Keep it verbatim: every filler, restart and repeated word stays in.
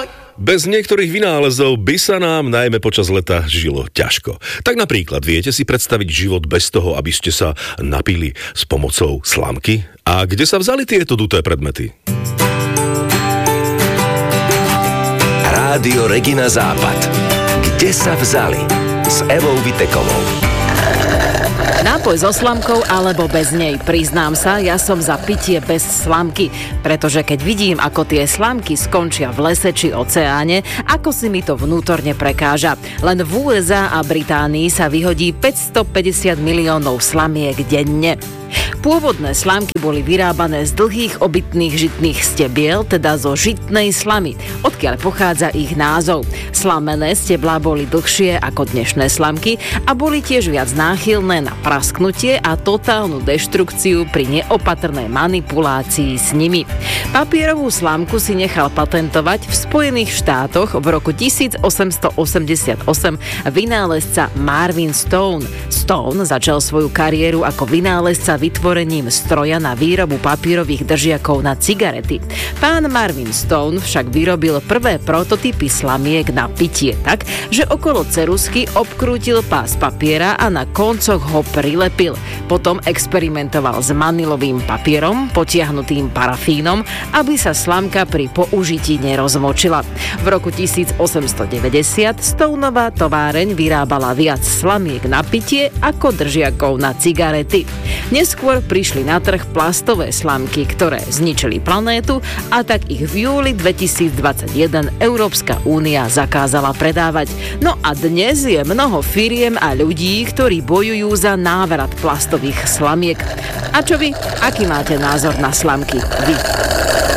Bez niektorých vynálezov by sa nám najmä počas leta žilo ťažko. Tak napríklad viete si predstaviť život bez toho, aby ste sa napili s pomocou slamky? A kde sa vzali tieto duté predmety? Rádio Regina Západ. Kde sa vzali? S Evou Vitekovou. Nápoj so slamkou alebo bez nej. Priznám sa, ja som za pitie bez slamky, pretože keď vidím, ako tie slamky skončia v lese či oceáne, ako si mi to vnútorne prekáža. Len v ú es á a Británii sa vyhodí päťstopäťdesiat miliónov slamiek denne. Pôvodné slamky boli vyrábané z dlhých obytných žitných stebiel, teda zo žitnej slamy, odkiaľ pochádza ich názov. Slamené steblá boli dlhšie ako dnešné slamky a boli tiež viac náchylné na prasknutie a totálnu deštrukciu pri neopatrnej manipulácii s nimi. Papierovú slamku si nechal patentovať v Spojených štátoch v roku tisícosemstoosemdesiatosem vynálezca Marvin Stone. Stone začal svoju kariéru ako vynálezca vytvorením stroja na výrobu papierových držiakov na cigarety. Pán Marvin Stone však vyrobil prvé prototypy slamiek na pitie tak, že okolo ceruzky obkrútil pás papiera a na koncoch ho prilepil. Potom experimentoval s manilovým papierom potiahnutým parafínom, aby sa slamka pri použití nerozmočila. V roku tisícosemstodeväťdesiat Stoneová továreň vyrábala viac slamiek na pitie ako držiakov na cigarety. Neskôr prišli na trh plastové slamky, ktoré zničili planétu, a tak ich v júli dvetisícdvadsaťjeden Európska únia zakázala predávať. No a dnes je mnoho firiem a ľudí, ktorí bojujú za návrat plastových slamiek. A čo vy? Aký máte názor na slamky? Vy?